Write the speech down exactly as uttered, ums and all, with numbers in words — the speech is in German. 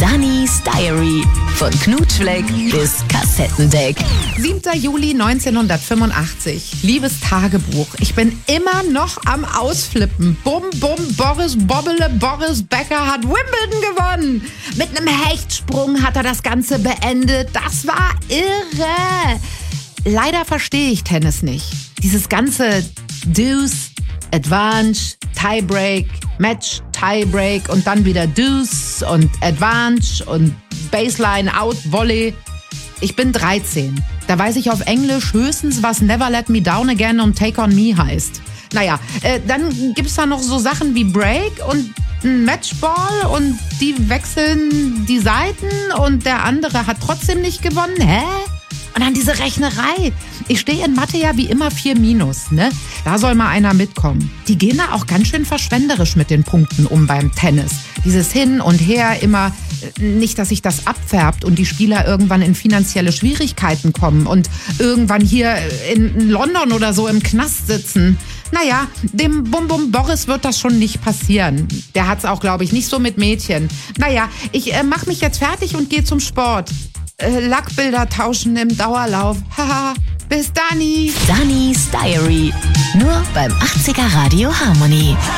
Dannys Diary. Von Knutschfleck bis Kassettendeck. siebter Juli neunzehnhundertfünfundachtzig. Liebes Tagebuch, ich bin immer noch am Ausflippen. Bum, bum, Boris Bobbele, Boris Becker hat Wimbledon gewonnen. Mit einem Hechtsprung hat er das Ganze beendet. Das war irre. Leider verstehe ich Tennis nicht. Dieses ganze Deuce, Advantage, Tiebreak, Match, Tiebreak und dann wieder Deuce und Advantage und Baseline, Out, Volley. Ich bin dreizehn. Da weiß ich auf Englisch höchstens, was Never Let Me Down Again und Take On Me heißt. Naja, äh, dann gibt's da noch so Sachen wie Break und ein Matchball und die wechseln die Seiten und der andere hat trotzdem nicht gewonnen. Hä? Und dann diese Rechnerei. Ich stehe in Mathe ja wie immer vier minus, ne? Da soll mal einer mitkommen. Die gehen da auch ganz schön verschwenderisch mit den Punkten um beim Tennis. Dieses Hin und Her immer, nicht, dass sich das abfärbt und die Spieler irgendwann in finanzielle Schwierigkeiten kommen und irgendwann hier in London oder so im Knast sitzen. Naja, dem Bum Bum Boris wird das schon nicht passieren. Der hat's auch, glaube ich, nicht so mit Mädchen. Naja, ich äh, mach mich jetzt fertig und gehe zum Sport. Äh, Lackbilder tauschen im Dauerlauf. Haha, bis Dani. Dannys Diary. Nur beim achtziger Radio Harmony.